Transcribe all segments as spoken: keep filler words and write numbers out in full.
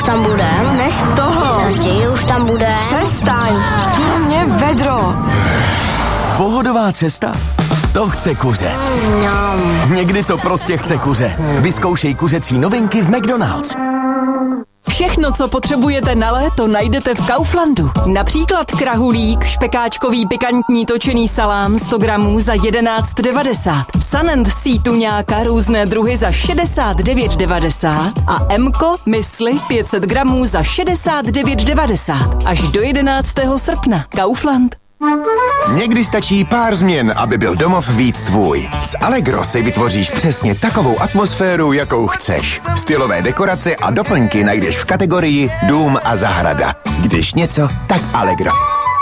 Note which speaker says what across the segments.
Speaker 1: tam budem?
Speaker 2: Nech toho.
Speaker 1: Raději už tam budem.
Speaker 2: Přestaň. Dej mě vedro.
Speaker 3: Pohodová cesta? To chce kuře.
Speaker 1: Mňam.
Speaker 3: Někdy to prostě chce kuře. Vyzkoušej kuřecí novinky v McDonald's.
Speaker 4: Všechno, co potřebujete na léto, najdete v Kauflandu. Například krahulík, špekáčkový pikantní točený salám sto gramů za jedenáct devadesát. Sun and Sea tuňáka různé druhy za šedesát devět devadesát a Mko mysli pět set gramů za šedesát devět devadesát. Až do jedenáctého srpna. Kaufland.
Speaker 5: Někdy stačí pár změn, aby byl domov víc tvůj. S Allegro si vytvoříš přesně takovou atmosféru, jakou chceš. Stylové dekorace a doplňky najdeš v kategorii Dům a zahrada. Když něco, tak Allegro.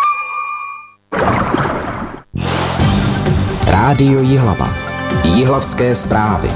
Speaker 6: Rádio Jihlava. Jihlavské zprávy.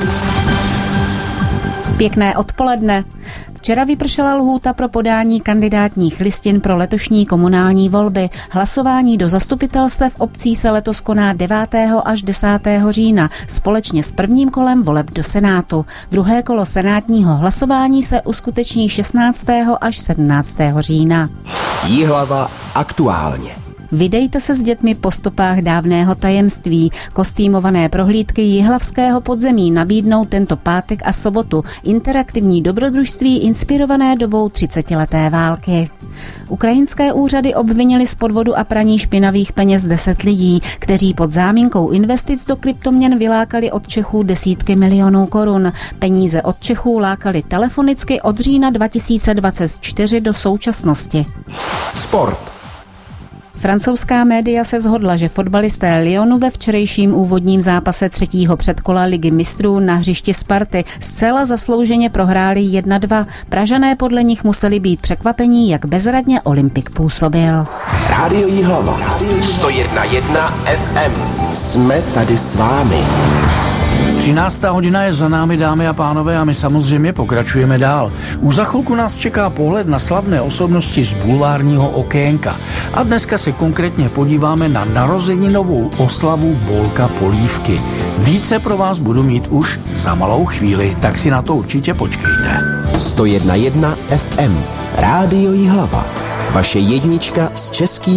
Speaker 7: Pěkné odpoledne. Včera vypršela lhůta pro podání kandidátních listin pro letošní komunální volby. Hlasování do zastupitelstev obcí se letos koná devátého až desátého října společně s prvním kolem voleb do Senátu. Druhé kolo senátního hlasování se uskuteční šestnáctého až sedmnáctého října.
Speaker 6: Jihlava aktuálně.
Speaker 7: Vydejte se s dětmi po stopách dávného tajemství. Kostýmované prohlídky jihlavského podzemí nabídnou tento pátek a sobotu interaktivní dobrodružství inspirované dobou třicetileté války. Ukrajinské úřady obvinili z podvodu a praní špinavých peněz deset lidí, kteří pod záminkou investic do kryptoměn vylákali od Čechů desítky milionů korun. Peníze od Čechů lákali telefonicky od října dva tisíce dvacet čtyři do současnosti.
Speaker 6: Sport.
Speaker 7: Francouzská média se shodla, že fotbalisté Lyonu ve včerejším úvodním zápase třetího předkola Ligy mistrů na hřišti Sparty zcela zaslouženě prohráli jedna dva. Pražané podle nich museli být překvapení, jak bezradně Olympik působil.
Speaker 6: Rádio Jihlava. sto jedna jedna ef em. Jsme tady s vámi.
Speaker 8: třináctá hodina je za námi, dámy a pánové, a my samozřejmě pokračujeme dál. Už za chvilku nás čeká pohled na slavné osobnosti z bulvárního okénka. A dneska se konkrétně podíváme na narozeninovou oslavu Bolka Polívky. Více pro vás budu mít už za malou chvíli, tak si na to určitě počkejte.
Speaker 6: sto jedna jedna ef em. Rádio Jihlava. Vaše jednička s českým